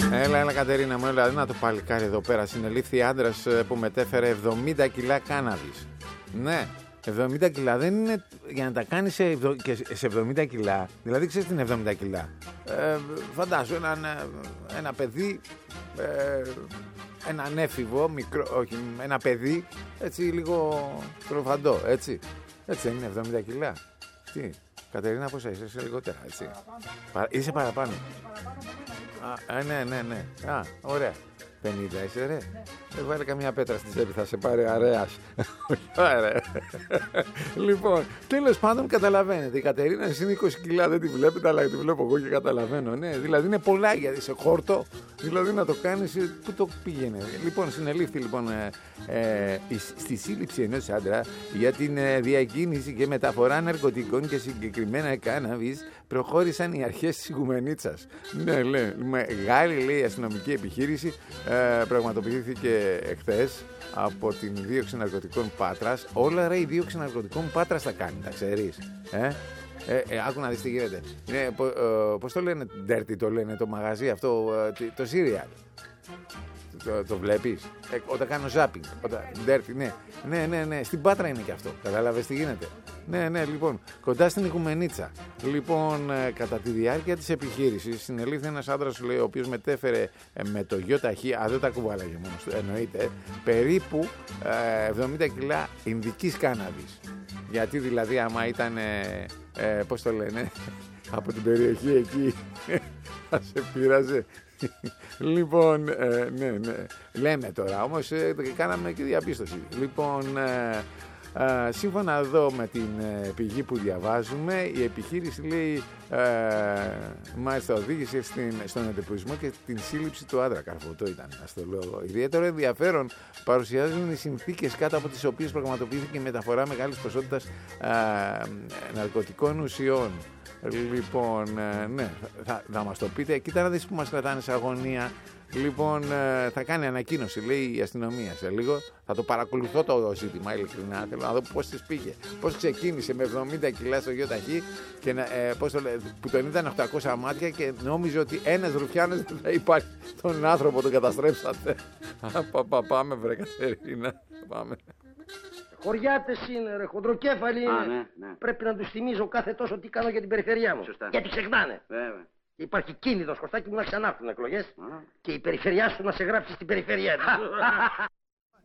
Έλα, Κατερίνα μου, έλα, να το παλικάρι εδώ πέρα. Συνελήφθη άντρας που μετέφερε 70 κιλά κάναβης. Ναι, 70 κιλά δεν είναι για να τα κάνει σε 70 κιλά. Δηλαδή, ξέρεις τι είναι 70 κιλά. Φαντάσου ένα παιδί, έναν έφηβο, μικρό, όχι, ένα παιδί, έτσι λίγο τροφαντό, έτσι. Έτσι δεν είναι 70 κιλά. Τι, Κατερίνα, πόσα είσαι λιγότερα, έτσι. Είσαι παραπάνω. Ναι. Α, ωραία. 50 είσαι, ρε. Βάλε καμιά πέτρα στη τσέπη, θα σε πάρει αρέας. Ωραία. Λοιπόν, τέλος πάντων καταλαβαίνετε. Η Κατερίνα είναι 20 κιλά, δεν τη βλέπετε, αλλά τη βλέπω εγώ και καταλαβαίνω. Ναι, δηλαδή είναι πολλά γιατί σε χόρτο. Δηλαδή να το κάνεις, πού το πήγαινε. Λοιπόν, συνελήφθη λοιπόν στη σύλληψη ενός άντρα για την διακίνηση και μεταφορά ναρκωτικών και συγκεκριμένα κάναβης προχώρησαν οι αρχές της Ιγουμενίτσας. Ναι, μεγάλη, λέει, αστυνομική επιχείρηση πραγματοποιήθηκε εχθές από την δίωξη ναρκωτικών Πάτρας. Όλα, ρε, η δίωξη ναρκωτικών Πάτρας τα κάνει, τα ξέρεις. Άκου να δεις τι γίνεται. Πώς το λένε, Dirty το λένε το μαγαζί αυτό, το cereal. Το βλέπεις όταν κάνω zapping, Dirty, ναι, στην Πάτρα είναι και αυτό. Κατάλαβες τι γίνεται. Ναι, λοιπόν, κοντά στην Ιγουμενίτσα. Λοιπόν, κατά τη διάρκεια της επιχείρησης συνελήφθη ένας άντρας, λέει, ο οποίος μετέφερε με το γιο ταχύ, δεν τα κουβάλαγε μόνος του, εννοείται, περίπου 70 κιλά ινδικής κάναβης. Γιατί δηλαδή άμα ήταν, πώς το λένε, από την περιοχή εκεί, θα σε πείραζε. Λοιπόν, ναι, λέμε τώρα, όμως κάναμε και διαπίστωση. Λοιπόν, σύμφωνα εδώ με την πηγή που διαβάζουμε, η επιχείρηση, λέει, μάλιστα οδήγησε στον εντοπισμό και την σύλληψη του άντρα. Καρφωτό ήταν, ας το λέω. Ιδιαίτερο ενδιαφέρον παρουσιάζουν οι συνθήκες κάτω από τις οποίες πραγματοποιήθηκε η μεταφορά μεγάλης ποσότητας ναρκωτικών ουσιών. Λοιπόν, ναι, θα μας το πείτε. Κοίτα να δεις που μας κρατάνε σε αγωνία. Λοιπόν, θα κάνει ανακοίνωση, λέει, η αστυνομία σε λίγο. Θα το παρακολουθώ το ζήτημα, ειλικρινά. Θέλω να δω πώς της πήγε. Πώς ξεκίνησε με 70 κιλά στο γιο ταχύ και που τον είδαν 800 μάτια και νόμιζε ότι ένας ρουφιάνος δεν θα υπάρχει. Τον άνθρωπο τον καταστρέψατε. Πάμε, βρε Κατερίνα. Πάμε. Χωριάτες είναι, ρε, χοντροκέφαλοι είναι. Ναι. Πρέπει να τους θυμίζω κάθε τόσο τι κάνω για την περιφερειά μου. Σωστά. Γιατί ξεχνάνε. Βέβαια. Υπάρχει κίνδυνος, Κωστάκι μου, να ξανάρθουν εκλογές και η περιφερειά σου να σε γράψει στην περιφερειά της.